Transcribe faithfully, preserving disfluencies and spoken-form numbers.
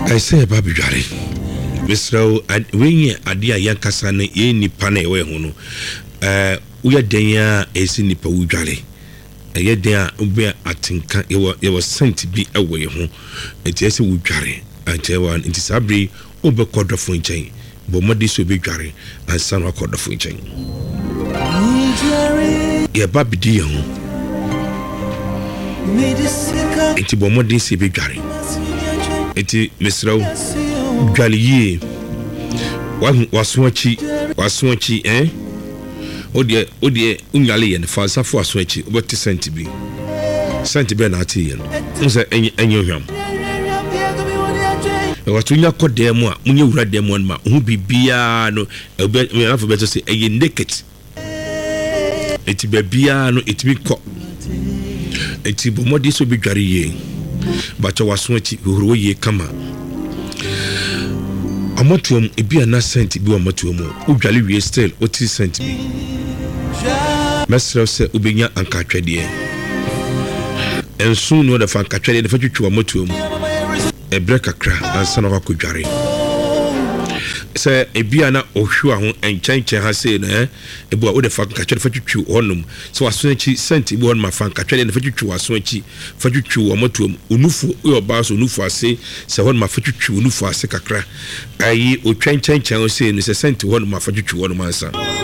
I say baby jare Misro when adia yankasa ne ye nipa na ewe ho no eh uya den a esi nipa wudware eye den a obi atenka ye was sent bi ewe ho enti esi wudware antewa enti sabri obekodofo nchen bo modi so be dware ansan akodofo nchen ye babidi ye ho enti bo modi se be dware enti misro dwale yi waswachi waswachi eh odie odie unyale ye fa safo waswachi obeti sent bi sent bi na ati ye no nse enye enye hwam e watunya kodem a munye wura dem ma hu bibia no e me na fo beto se eye naked eti bibia no eti bi ko eti bo modi so bi dware ye bacha waswachi horo ye kama amatuom ebia na sent bi amatuom udwale wie still oti sent bi mesra se ubenya ankatwede ensu no da fa ankatwede da fa twetwa amatuom ebre kakra ansa na wakodware se ebia na ohwa ho enchenchen ha se na ebu a wo da fa ankatwede fa twetwa honum so waso echi sent bi honum fa ankatwede da fa twetwa waso echi fa twetwa amatuom unufu e ba so unufu ase se honum fa twetwa unufu ase kakra ayi o twenchenchen o se no se sent honum fa twetwa honum ansa